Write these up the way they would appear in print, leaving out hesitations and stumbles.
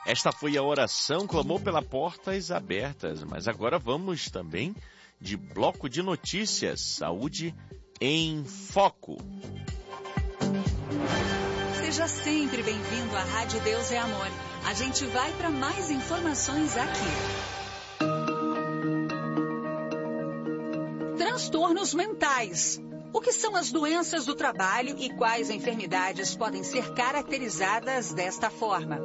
Esta foi a oração, clamou pela portas abertas, mas agora vamos também de bloco de notícias, Saúde em Foco. Seja sempre bem-vindo à Rádio Deus é Amor. A gente vai para mais informações aqui. Transtornos mentais. O que são as doenças do trabalho e quais enfermidades podem ser caracterizadas desta forma?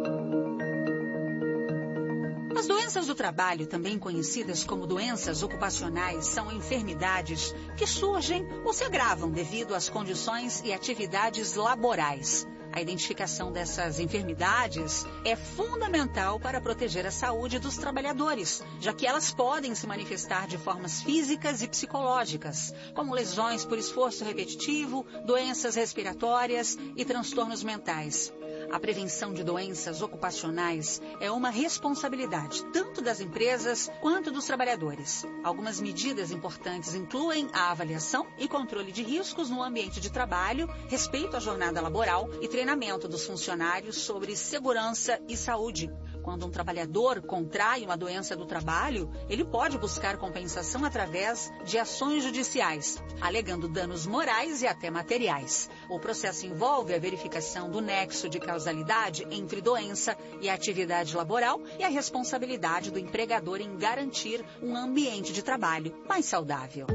As doenças do trabalho, também conhecidas como doenças ocupacionais, são enfermidades que surgem ou se agravam devido às condições e atividades laborais. A identificação dessas enfermidades é fundamental para proteger a saúde dos trabalhadores, já que elas podem se manifestar de formas físicas e psicológicas, como lesões por esforço repetitivo, doenças respiratórias e transtornos mentais. A prevenção de doenças ocupacionais é uma responsabilidade tanto das empresas quanto dos trabalhadores. Algumas medidas importantes incluem a avaliação e controle de riscos no ambiente de trabalho, respeito à jornada laboral e treinamento dos funcionários sobre segurança e saúde. Quando um trabalhador contrai uma doença do trabalho, ele pode buscar compensação através de ações judiciais, alegando danos morais e até materiais. O processo envolve a verificação do nexo de causalidade entre doença e atividade laboral e a responsabilidade do empregador em garantir um ambiente de trabalho mais saudável.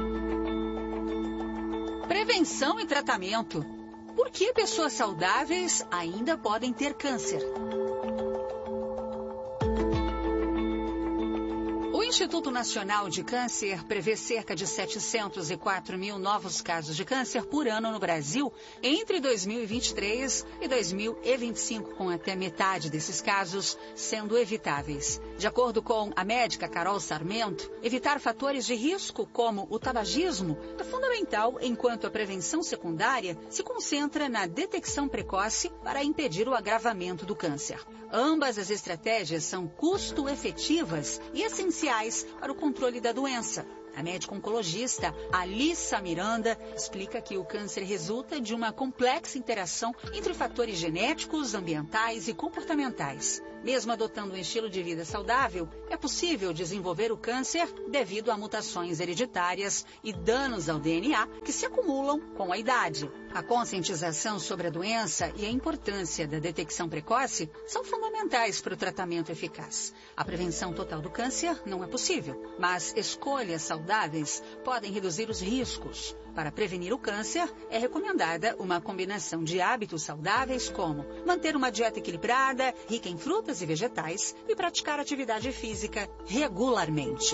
Prevenção e tratamento. Por que pessoas saudáveis ainda podem ter câncer? O Instituto Nacional de Câncer prevê cerca de 704 mil novos casos de câncer por ano no Brasil entre 2023 e 2025, com até metade desses casos sendo evitáveis. De acordo com a médica Carol Sarmento, evitar fatores de risco como o tabagismo é fundamental, enquanto a prevenção secundária se concentra na detecção precoce para impedir o agravamento do câncer. Ambas as estratégias são custo-efetivas e essenciais para o controle da doença. A médica oncologista Alissa Miranda explica que o câncer resulta de uma complexa interação entre fatores genéticos, ambientais e comportamentais. Mesmo adotando um estilo de vida saudável, é possível desenvolver o câncer devido a mutações hereditárias e danos ao DNA que se acumulam com a idade. A conscientização sobre a doença e a importância da detecção precoce são fundamentais para o tratamento eficaz. A prevenção total do câncer não é possível, mas escolhas saudáveis podem reduzir os riscos. Para prevenir o câncer, é recomendada uma combinação de hábitos saudáveis como manter uma dieta equilibrada, rica em frutas e vegetais e praticar atividade física regularmente.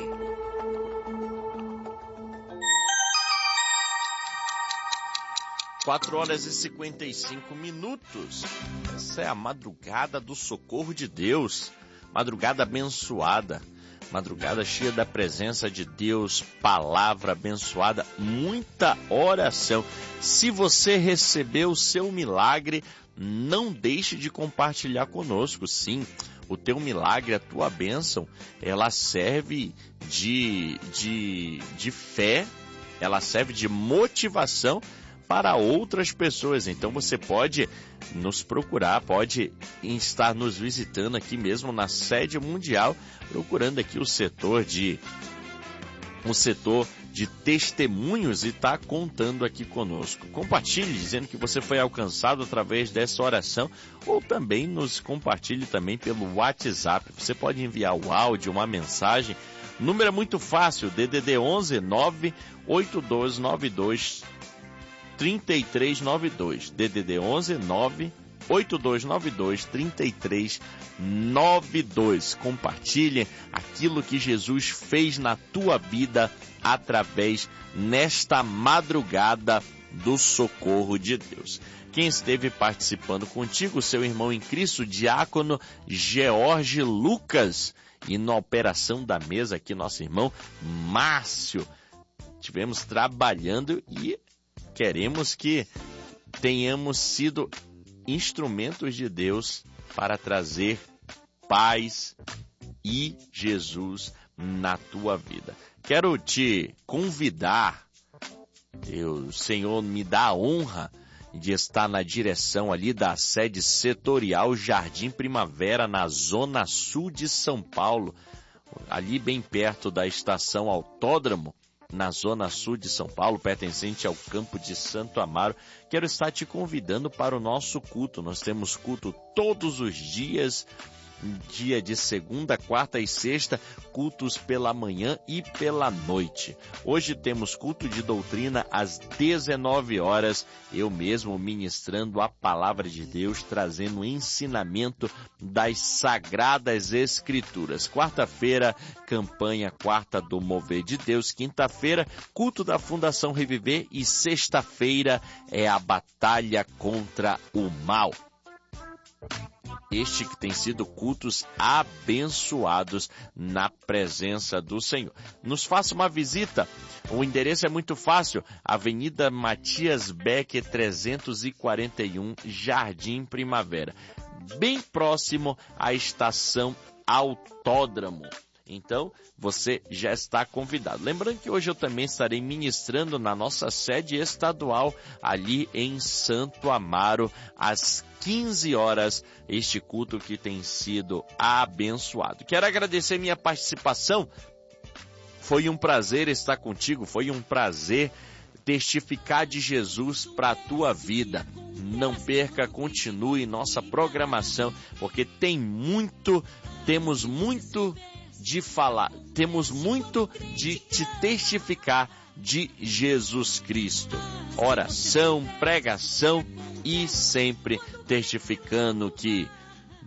Quatro horas e 55 minutos. Essa é a madrugada do socorro de Deus. Madrugada abençoada. Madrugada cheia da presença de Deus, palavra abençoada, muita oração. Se você recebeu o seu milagre, não deixe de compartilhar conosco. Sim, o teu milagre, a tua bênção, ela serve de fé, ela serve de motivação para outras pessoas. Então você pode nos procurar, pode estar nos visitando aqui mesmo na sede mundial, procurando aqui o setor de testemunhos e está contando aqui conosco. Compartilhe dizendo que você foi alcançado através dessa oração, ou também nos compartilhe também pelo WhatsApp. Você pode enviar o áudio, uma mensagem. O número é muito fácil, DDD 11 98292 3392, DDD 11 98292 3392. Compartilhe aquilo que Jesus fez na tua vida através nesta madrugada do socorro de Deus. Quem esteve participando contigo, seu irmão em Cristo, diácono George Lucas, e na operação da mesa aqui, nosso irmão Márcio. Tivemos trabalhando e queremos que tenhamos sido instrumentos de Deus para trazer paz e Jesus na tua vida. Quero te convidar, o Senhor me dá a honra de estar na direção ali da sede setorial Jardim Primavera, na zona sul de São Paulo, ali bem perto da estação Autódromo, na zona sul de São Paulo, pertencente ao campo de Santo Amaro. Quero estar te convidando para o nosso culto. Nós temos culto todos os dias, dia de segunda, quarta e sexta, cultos pela manhã e pela noite. Hoje temos culto de doutrina às 19 horas, eu mesmo ministrando a palavra de Deus, trazendo o ensinamento das Sagradas Escrituras. Quarta-feira, campanha quarta do Mover de Deus. Quinta-feira, culto da Fundação Reviver, e sexta-feira é a batalha contra o mal. Este que tem sido cultos abençoados na presença do Senhor. Nos faça uma visita. O endereço é muito fácil. Avenida Matias Becker 341, Jardim Primavera. Bem próximo à estação Autódromo. Então, você já está convidado. Lembrando que hoje eu também estarei ministrando na nossa sede estadual, ali em Santo Amaro, às 15 horas, este culto que tem sido abençoado. Quero agradecer minha participação. Foi um prazer estar contigo, foi um prazer testificar de Jesus para a tua vida. Não perca, continue nossa programação, porque temos muito de falar, temos muito de te testificar de Jesus Cristo. Oração, pregação e sempre testificando que